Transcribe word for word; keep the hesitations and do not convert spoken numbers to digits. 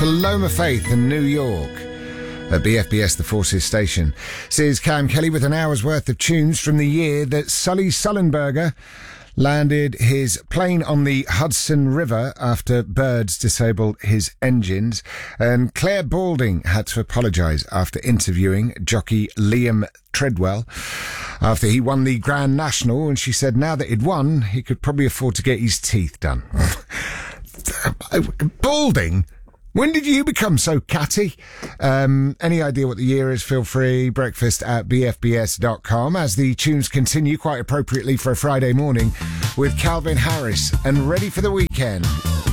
Paloma Faith in New York. At B F B S The Forces station. Says Cam Kelly with an hour's worth of tunes from the year that Sully Sullenberger landed his plane on the Hudson River after birds disabled his engines. And Claire Balding had to apologise after interviewing jockey Liam Treadwell after he won the Grand National, and she said now that he'd won, he could probably afford to get his teeth done. Balding? When did you become so catty? Um, any idea what the year is? Feel free. Breakfast at b f b s dot com. As the tunes continue, quite appropriately for a Friday morning, with Calvin Harris and Ready for the Weekend.